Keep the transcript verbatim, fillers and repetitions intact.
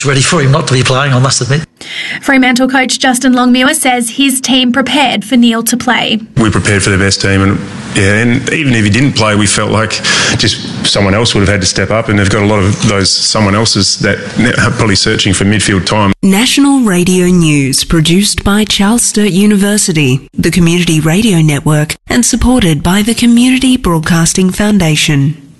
Ready for him not to be playing, I must admit. Fremantle coach Justin Longmuir says his team prepared for Neil to play. We prepared for the best team, and yeah, and even if he didn't play, we felt like just someone else would have had to step up, and they've got a lot of those someone else's that are probably searching for midfield time. National Radio News, produced by Charles Sturt University, the Community Radio Network, and supported by the Community Broadcasting Foundation.